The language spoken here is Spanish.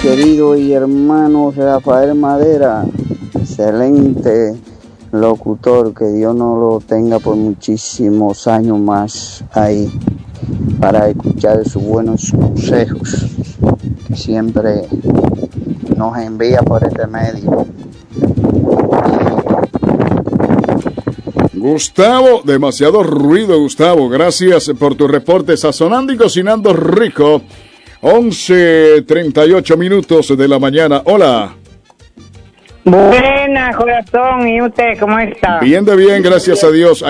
querido y hermano Rafael Madera, excelente locutor, que Dios no lo tenga por muchísimos años más ahí para escuchar sus buenos consejos que siempre nos envía por este medio. Gustavo, demasiado ruido, Gustavo. Gracias por tu reporte. Sazonando y cocinando rico. 11:38 minutos de la mañana. Hola. Buenas, corazón. ¿Y usted cómo está? Bien de bien, gracias a Dios.